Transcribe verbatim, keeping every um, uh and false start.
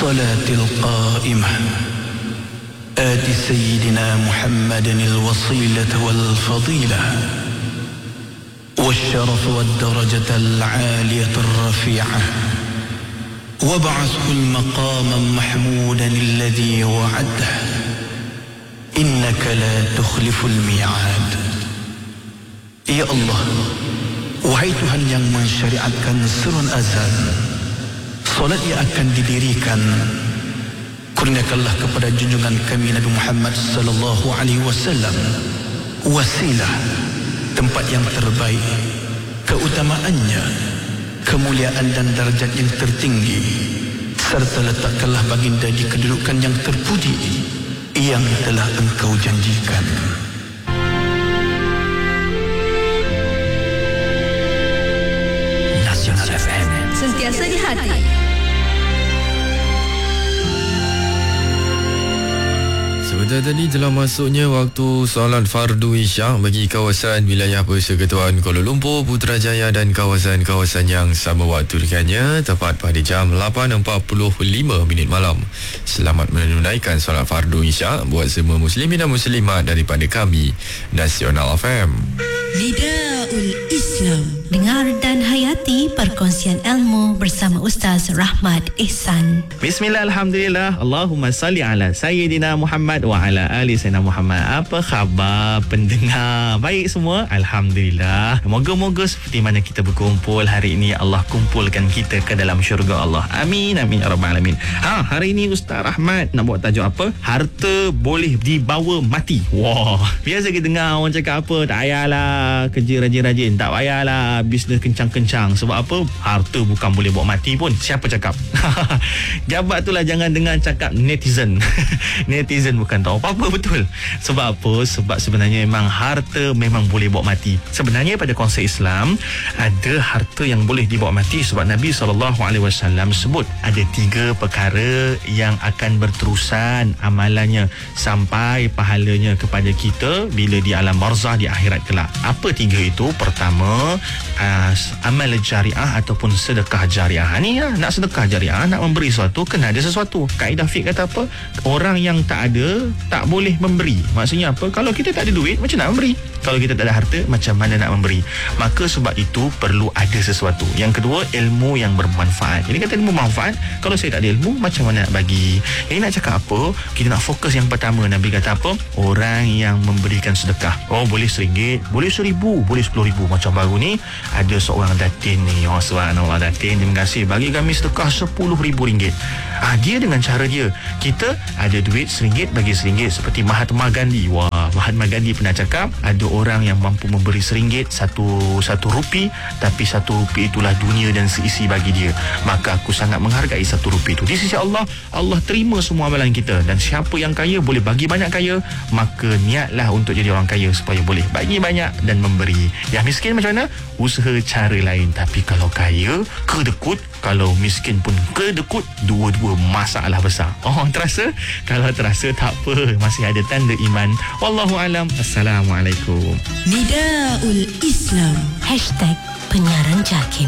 الصلاة القائمة آت سيدنا محمدا الوصيلة والفضيلة والشرف والدرجة العالية الرفيعة وابعثه المقام محمودا الذي وعده إنك لا تخلف الميعاد. Ya Allah, wahai Tuhan yang mensyariatkan serun azan, solat yang akan didirikan, kurniakanlah kepada junjungan kami Nabi Muhammad sallallahu alaihi wasallam wasilah, tempat yang terbaik, keutamaannya, kemuliaan dan darjat yang tertinggi, serta letakkanlah baginda di kedudukan yang terpuji yang telah engkau janjikan. Nasional F M, sentiasa di hati. Sebentar tadi telah masuknya waktu solat fardu isyak bagi kawasan wilayah Persekutuan Kuala Lumpur, Putrajaya dan kawasan-kawasan yang sama waktu dengannya, tepat pada jam lapan empat puluh lima minit malam. Selamat menunaikan solat fardu isyak buat semua muslimin dan muslimat daripada kami, Nasional F M. Nidaul Islam. Dengar dan hayati perkongsian ilmu bersama Ustaz Rahmat Ihsan. Bismillah, Alhamdulillah, Allahumma salli ala Sayyidina Muhammad wa ala ali Sayyidina Muhammad. Apa khabar pendengar? Baik semua? Alhamdulillah. Moga-moga seperti mana kita berkumpul hari ini, Allah kumpulkan kita ke dalam syurga Allah. Amin, amin, ya rabbal alamin. Ha, hari ini Ustaz Rahmat nak buat tajuk apa? Harta boleh dibawa mati. Wah, biasa kita dengar orang cakap apa? Tak payahlah kerja rajin-rajin, tak payahlah bisnes kencang-kencang. Sebab apa? Harta bukan boleh bawa mati pun. Siapa cakap? Jabat tu lah, jangan dengar cakap netizen. Netizen bukan tahu apa-apa betul. Sebab apa? Sebab sebenarnya memang harta memang boleh bawa mati. Sebenarnya pada konsep Islam ada harta yang boleh dibawa mati. Sebab Nabi sallallahu alaihi wasallam sebut ada tiga perkara yang akan berterusan amalannya sampai pahalanya kepada kita bila di alam barzah di akhirat kelak. Apa tiga itu? Pertama, uh, amal jariah ataupun sedekah jariah. Ni lah, nak sedekah jariah, nak memberi sesuatu, kena ada sesuatu. Kaedah fiqh kata apa? Orang yang tak ada tak boleh memberi. Maksudnya apa? Kalau kita tak ada duit, macam nak memberi? Kalau kita tak ada harta, macam mana nak memberi? Maka sebab itu perlu ada sesuatu. Yang kedua, ilmu yang bermanfaat. Jadi kata ilmu bermanfaat, kalau saya tak ada ilmu, macam mana nak bagi? Jadi nak cakap apa? Kita nak fokus yang pertama. Nabi kata apa? Orang yang memberikan sedekah. Oh, boleh seringgit, boleh seribu, boleh sepuluh ribu. Macam baru ni ada seorang datin ni, oh subhanallah, datin, terima kasih bagi kami sedekah sepuluh ribu ringgit. Ah, dia dengan cara dia, kita ada duit seringgit bagi seringgit. Seperti Mahatma Gandhi. Wah, Mahatma Gandhi pernah cakap, ada orang yang mampu memberi seringgit, satu satu rupi, tapi satu rupi itulah dunia dan seisi bagi dia. Maka aku sangat menghargai satu rupi itu. Di sisi Allah, Allah terima semua amalan kita. Dan siapa yang kaya boleh bagi banyak kaya, maka niatlah untuk jadi orang kaya supaya boleh bagi banyak dan memberi. Yang miskin macam mana? Usaha cara lain. Tapi kalau kaya, kedekut. Kalau miskin pun kedekut. Dua-dua masalah besar. Oh, terasa? Kalau terasa tak apa, masih ada tanda iman. Wallahu alam. Assalamualaikum. Nidaul Islam. Hashtag penyiaran JAKIM.